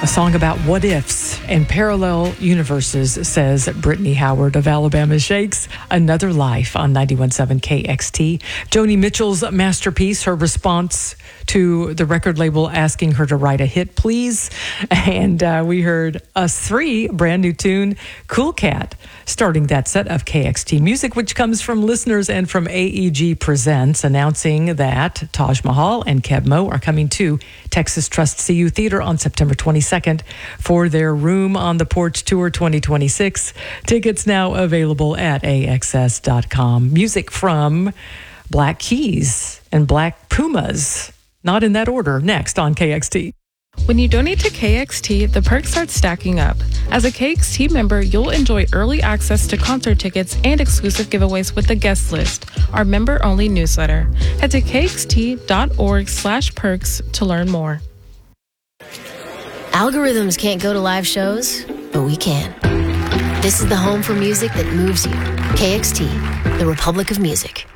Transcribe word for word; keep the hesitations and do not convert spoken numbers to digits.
A song about what ifs and parallel universes, says Brittany Howard of Alabama Shakes. Another Life on ninety-one point seven K X T. Joni Mitchell's masterpiece, her response to the record label asking her to write a hit, please. And uh, we heard Us Three, brand new tune, Cool Cat, starting that set of K X T music, which comes from listeners and from A E G Presents, announcing that Taj Mahal and Keb Mo are coming to Texas Trust C U Theater on September twenty-second for their Room on the Porch Tour twenty twenty-six. Tickets now available at A X S dot com. Music from Black Keys and Black Pumas. Not in that order. Next on K X T. When you donate to K X T, the perks start stacking up. As a K X T member, you'll enjoy early access to concert tickets and exclusive giveaways with the guest list, our member-only newsletter. Head to kxt.org slash perks to learn more. Algorithms can't go to live shows, but we can. This is the home for music that moves you. K X T, the Republic of Music.